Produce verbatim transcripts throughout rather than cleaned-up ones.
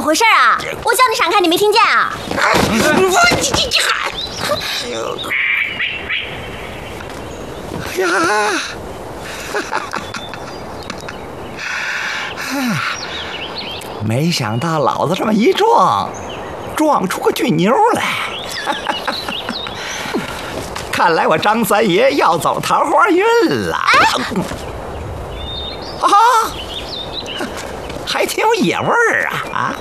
回事啊？我叫你闪开，你没听见啊？ 我你你你喊！哎呀！没想到老子这么一撞，撞出个俊妞来。看来我张三爷要走桃花运了。啊，还挺有野味儿啊！啊，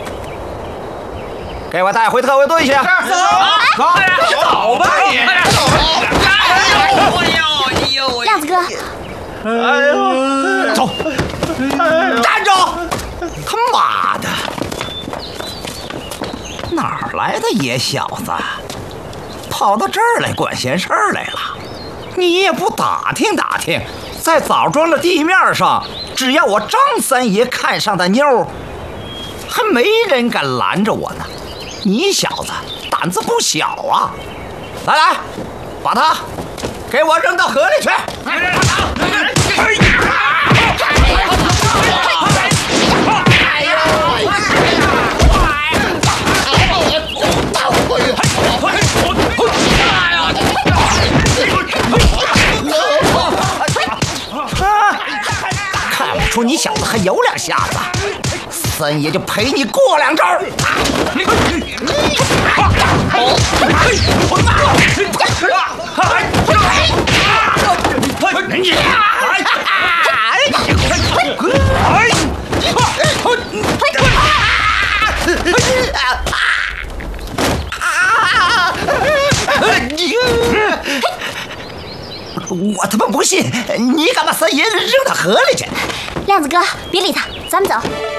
给我带回特务队去。 走，走，走吧你！哎呦， 亮子哥， 哎呦，走，站住！他妈的，哪儿来的野小子，跑到这儿来管闲事儿来了？你也不打听打听，在枣庄的地面上，只要我张三爷看上的妞，还没人敢拦着我呢。你小子胆子不小啊！来来，把他给我扔到河里去！看不出你小子还有两下子，三爷就陪你过两招。我他妈不信，你敢把三爷扔到河里去？ 亮子哥，别理他，咱们走。